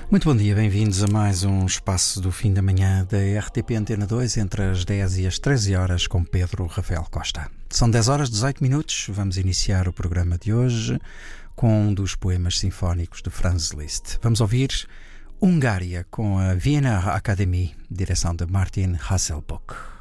Muito bom dia, bem-vindos a mais um espaço do fim da manhã da RTP Antena 2, entre as 10 e as 13 horas, com Pedro Rafael Costa. São 10 horas 18 minutos, vamos iniciar o programa de hoje com um dos poemas sinfónicos de Franz Liszt. Vamos ouvir Hungária com a Vienna Academy, direção de Martin Hasselbach.